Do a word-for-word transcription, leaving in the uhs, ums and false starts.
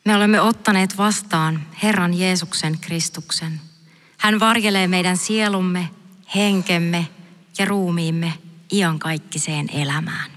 Me olemme ottaneet vastaan Herran Jeesuksen Kristuksen. Hän varjelee meidän sielumme, henkemme ja ruumiimme iankaikkiseen elämään.